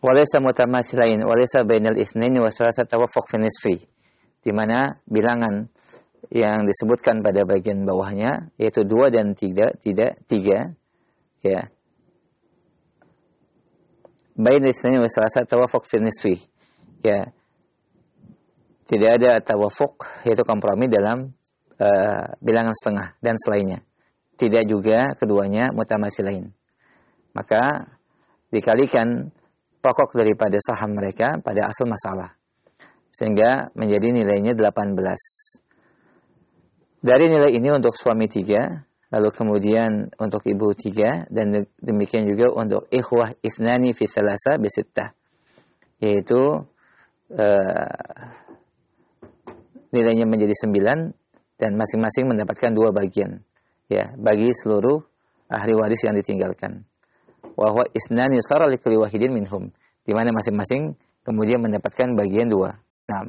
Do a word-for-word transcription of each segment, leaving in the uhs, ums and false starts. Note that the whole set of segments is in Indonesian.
walaysa mutamathilain walaysa bainal itsnaini wa tsalatsa tawaffuq fi nisfi, di mana bilangan yang disebutkan pada bagian bawahnya yaitu dua dan tiga, tidak tiga, ya. Bainal itsnaini wa tsalatsa tawaffuq fi nisfi, ya. Tidak ada tawaffuq yaitu kompromi dalam uh, bilangan setengah dan selainnya. Tidak juga keduanya mutamathilain. Maka dikalikan pokok daripada saham mereka pada asal masalah, sehingga menjadi nilainya delapan belas. Dari nilai ini untuk suami tiga, lalu kemudian untuk ibu tiga, dan demikian juga untuk ikhwah isnani fi salasa bisittah, yaitu uh, nilainya menjadi sembilan dan masing-masing mendapatkan dua bagian, ya, bagi seluruh ahli waris yang ditinggalkan. Wa huwa isnani sara li kulli wahidin minhum, di mana masing-masing kemudian mendapatkan bagian dua. Naam.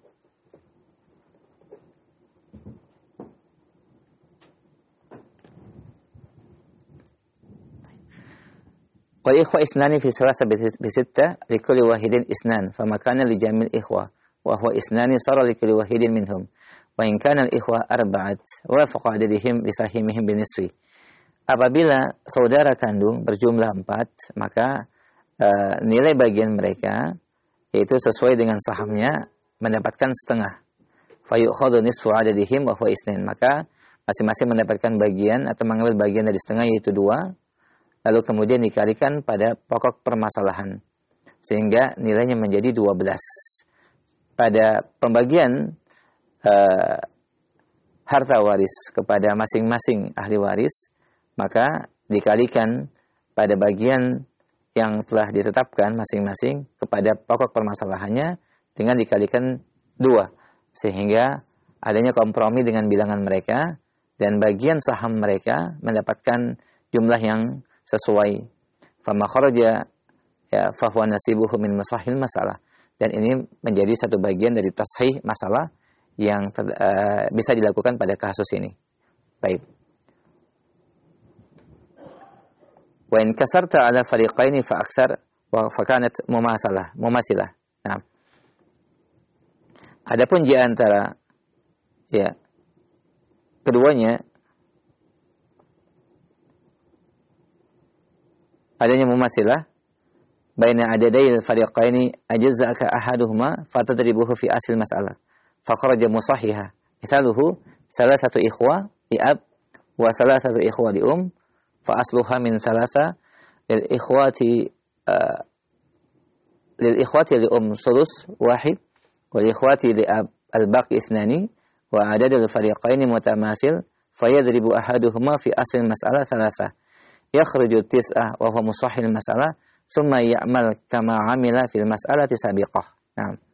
Wal ikhwa isnani fi salasa bi sittah li kulli wahidin isnan, fama kana li jamil ikhwa wa huwa isnani sara li kulli wahidin minhum. Wa in kana al ikhwa arba'at wa faqa adadihim li sahimihim bi nisfi. Apabila saudara kandung berjumlah empat, maka uh, nilai bagian mereka yaitu sesuai dengan sahamnya mendapatkan setengah. Fayu'khadhu nisfu adadihim wa huwa isnin, maka masing-masing mendapatkan bagian atau mengambil bagian dari setengah yaitu dua, lalu kemudian dikalikan pada pokok permasalahan sehingga nilainya menjadi dua belas. Pada pembagian uh, harta waris kepada masing-masing ahli waris, maka dikalikan pada bagian yang telah ditetapkan masing-masing kepada pokok permasalahannya dengan dikalikan dua, sehingga adanya kompromi dengan bilangan mereka dan bagian saham mereka mendapatkan jumlah yang sesuai. Fama kharaja ya fahuwa nasibuhu min masahil masalah, dan ini menjadi satu bagian dari tashih masalah yang ter, uh, bisa dilakukan pada kasus ini. Baik. Wa in kasarta ala fariqaini fa aktsar wa fa kanat mumasalah mumathilah. Nah. Adapun di antara ya keduanya adanya mumathilah baina adadai fariqaini ajza'aka ahaduhuma fatadribuhu fi asl mas'alah fa kharaja musahhiha. Misaluhu salah satu ikhwah li ab wa salah satu ikhwah li um fa asluha min salasa lil ikhwati uh, lil ikhwati li um sulus wahid wal ikhwati li ab al baqi isnani wa adad al fariqaini mutamasil fayadribu ahaduhuma fi asl mas'alah salasa yakhruju tis'ah wa huwa musahhil mas'alah thumma ya'mal kama 'amila fil mas'alati sabiqah. Nah,